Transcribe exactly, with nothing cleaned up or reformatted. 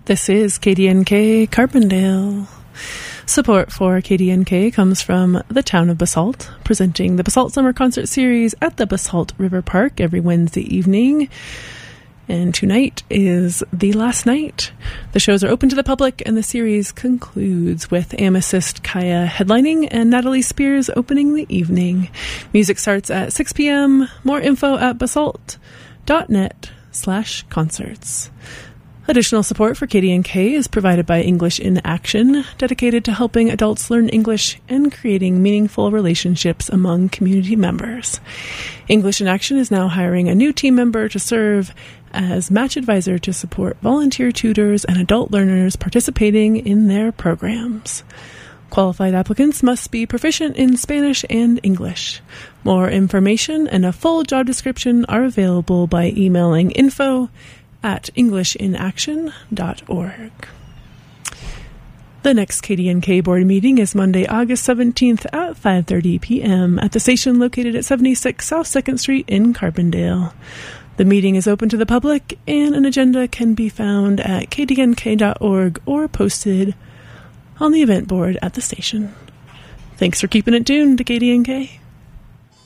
This is K D N K Carbondale. Support for K D N K comes from the town of Basalt, presenting the Basalt Summer Concert Series at the Basalt River Park every Wednesday evening. And tonight is the last night. The shows are open to the public, and the series concludes with Amethyst Kaya headlining and Natalie Spears opening the evening. Music starts at six p.m. More info at basalt.net slash concerts. Additional support for K D N K is provided by English in Action, dedicated to helping adults learn English and creating meaningful relationships among community members. English in Action is now hiring a new team member to serve as match advisor to support volunteer tutors and adult learners participating in their programs. Qualified applicants must be proficient in Spanish and English. More information and a full job description are available by emailing info at english in action dot org. The next K D N K board meeting is Monday, August seventeenth at five thirty p.m. at the station located at seventy-six South second Street in Carbondale. The meeting is open to the public, and an agenda can be found at k d n k dot org or posted on the event board at the station. Thanks for keeping it tuned to K D N K.